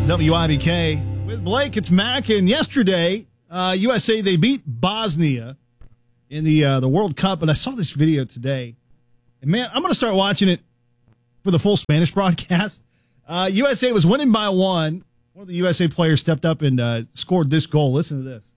WIBK. With Blake, it's Mac, and yesterday, USA, they beat Bosnia in the World Cup, and I saw this video today. And, man, I'm going to start watching it for the full Spanish broadcast. USA was winning by one. One of the USA players stepped up and scored this goal. Listen to this.